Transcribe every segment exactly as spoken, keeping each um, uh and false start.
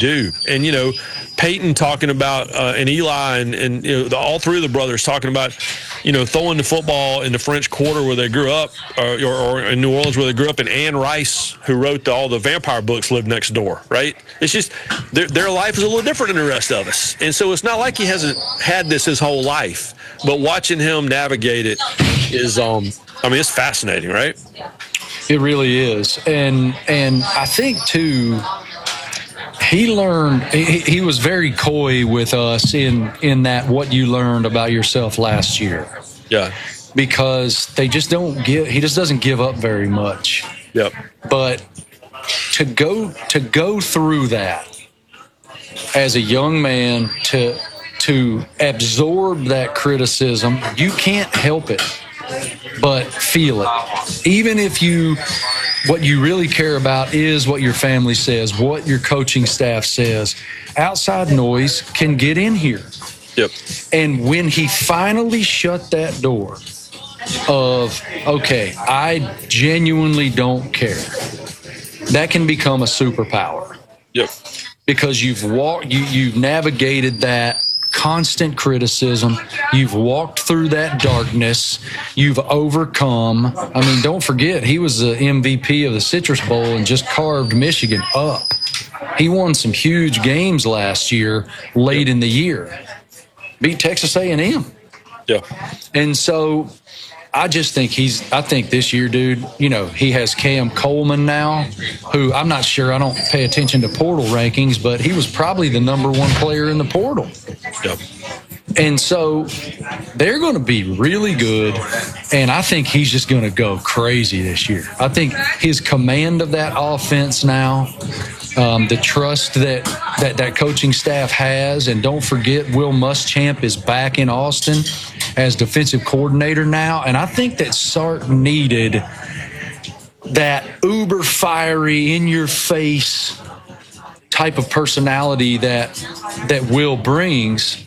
do. And, you know, Peyton talking about, uh, and Eli and, and you know, the, all three of the brothers talking about, you know, throwing the football in the French Quarter where they grew up, or, or in New Orleans where they grew up, and Anne Rice, who wrote the, all the vampire books, lived next door, right? It's just their, their life is a little different than the rest of us. And so it's not like he hasn't had this his whole life, but watching him navigate it is, um, I mean, it's fascinating, right? It really is. And, and I think, too, he learned, he, he was very coy with us in, in that what you learned about yourself last year. Yeah. Because they just don't give, he just doesn't give up very much. Yep. But to go, to go through that as a young man, to, to absorb that criticism, you can't help it but feel it. Even if you, what you really care about is what your family says, what your coaching staff says. Outside noise can get in here. Yep. And when he finally shut that door of, okay, I genuinely don't care, that can become a superpower. Yep. Because you've walked, you, you've navigated that constant criticism. You've walked through that darkness. You've overcome. I mean, don't forget, he was the M V P of the Citrus Bowl and just carved Michigan up. He won some huge games last year, late in the year. Beat Texas A and M. Yeah. And so I just think he's, I think this year, dude, you know, he has Cam Coleman now, who I'm not sure, I don't pay attention to portal rankings, but he was probably the number one player in the portal. Yep. And so they're going to be really good, and I think he's just going to go crazy this year. I think his command of that offense now, um, the trust that, that that coaching staff has, and don't forget Will Muschamp is back in Austin as defensive coordinator now, and I think that Sark needed that uber fiery, in-your-face type of personality that that Will brings.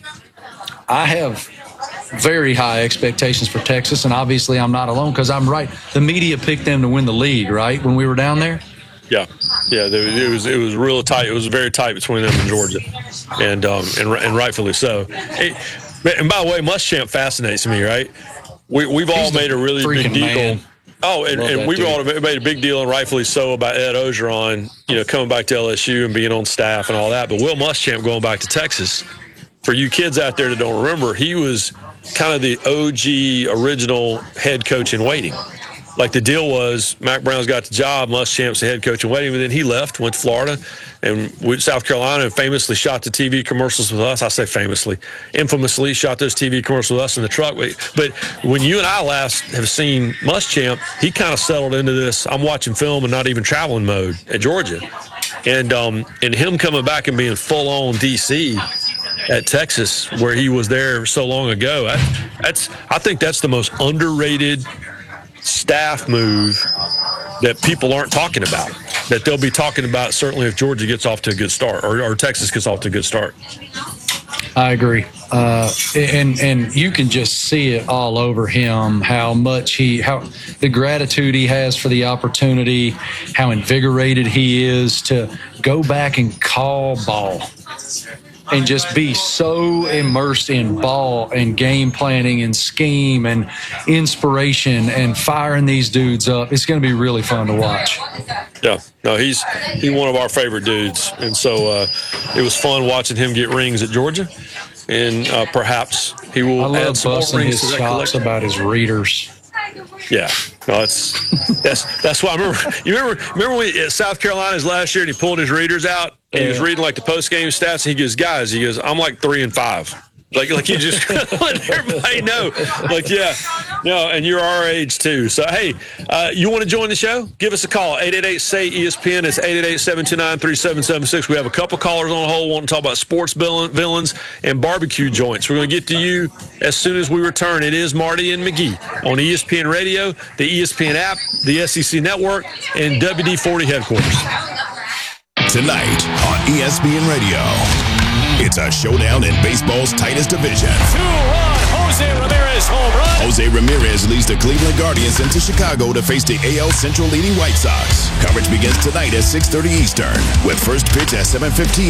I have very high expectations for Texas, and obviously I'm not alone because I'm right. The media picked them to win the league, right, when we were down there? Yeah, yeah, it was it was real tight. It was very tight between them and Georgia, and um, and, and rightfully so. It, and by the way, Muschamp fascinates me, right? We we've all made a really big deal. Man. Oh, and, and we've dude. all made a big deal, and rightfully so, about Ed Ogeron, you know, coming back to L S U and being on staff and all that. But Will Muschamp going back to Texas. For you kids out there that don't remember, he was kind of the O G original head coach in waiting. Like the deal was, Mac Brown's got the job, Muschamp's the head coach in waiting, but then he left, went to Florida, and went to South Carolina, and famously shot the T V commercials with us. I say famously, infamously shot those T V commercials with us in the truck. But when you and I last have seen Muschamp, he kind of settled into this, I'm watching film and not even traveling mode at Georgia. And um, and him coming back and being full-on D C at Texas, where he was there so long ago, I, that's I think that's the most underrated staff move that people aren't talking about, that they'll be talking about certainly if Georgia gets off to a good start, or, or Texas gets off to a good start. I agree. Uh, and and you can just see it all over him, how much he, how the gratitude he has for the opportunity, how invigorated he is to go back and call ball and just be so immersed in ball and game planning and scheme and inspiration and firing these dudes up. It's going to be really fun to watch. Yeah, no, he's he's one of our favorite dudes, and so uh, it was fun watching him get rings at Georgia, and uh, perhaps he will I love add some more rings his to that chops collection. about his readers. Yeah, no, that's that's that's why I remember. You remember remember when at South Carolina's last year, and he pulled his readers out, and he was reading like the post game stats. And he goes, "Guys, he goes, I'm like three and five." Like, like you just let everybody know. Like, yeah, no, and you're our age too. So, hey, uh, you want to join the show? Give us a call. eight eight eight, S A Y, E S P N. It's eight eight eight, seven two nine, three seven seven six. We have a couple callers on the hold wanting to talk about sports villains and barbecue joints. We're going to get to you as soon as we return. It is Marty and McGee on E S P N Radio, the E S P N app, the S E C Network, and W D forty headquarters. Tonight on E S P N Radio, it's a showdown in baseball's tightest division. two one, Jose Ramirez home run. Jose Ramirez leads the Cleveland Guardians into Chicago to face the A L Central leading White Sox. Coverage begins tonight at six thirty Eastern with first pitch at seven fifteen.